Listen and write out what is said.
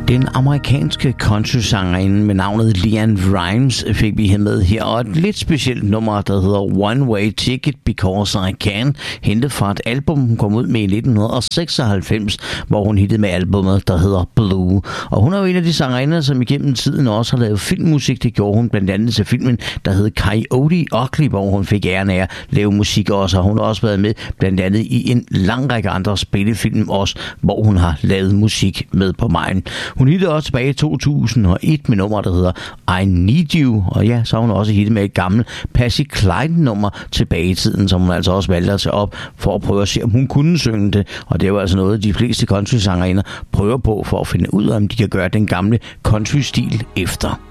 Den amerikanske country-sangerinde med navnet LeAnn Rimes fik vi med her, og et lidt specielt nummer, der hedder One Way Ticket Because I Can, hentet fra et album, hun kom ud med i 1996, hvor hun hittede med albumet, der hedder Blue. Og hun er jo en af de sangerinder, som igennem tiden også har lavet filmmusik. Det gjorde hun blandt andet til filmen, der hed Coyote Ugly, hvor hun fik æren af at lave musik også, og hun har også været med blandt andet i en lang række andre spillefilm også, hvor hun har lavet musik med på vejen. Hun hittede også tilbage i 2001 med nummer, der hedder I Need You, og ja, så har hun også hittet med et gammelt Patsy Cline-nummer tilbage i tiden, som hun altså også valgte at tage op for at prøve at se, om hun kunne synge det, og det er jo altså noget, de fleste country-sangerinder prøver på for at finde ud af, om de kan gøre den gamle country-stil efter.